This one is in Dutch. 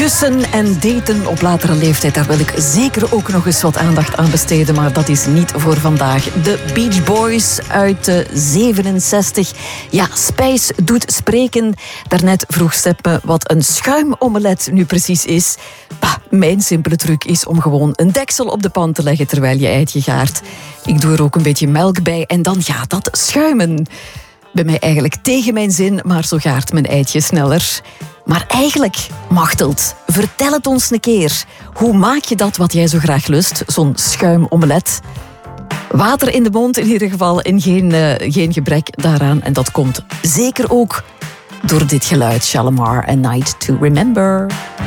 Kussen en daten op latere leeftijd, daar wil ik zeker ook nog eens wat aandacht aan besteden, maar dat is niet voor vandaag. De Beach Boys uit 67. Ja, spijs doet spreken. Daarnet vroeg Seppe wat een schuimomelet nu precies is. Bah, mijn simpele truc is om gewoon een deksel op de pan te leggen terwijl je eitje gaart. Ik doe er ook een beetje melk bij en dan gaat dat schuimen. Bij mij eigenlijk tegen mijn zin, maar zo gaart mijn eitje sneller. Maar eigenlijk, Machteld, vertel het ons een keer. Hoe maak je dat wat jij zo graag lust, zo'n schuimomelet? Water in de mond in ieder geval en geen gebrek daaraan. En dat komt zeker ook door dit geluid, Shalimar, A Night to Remember.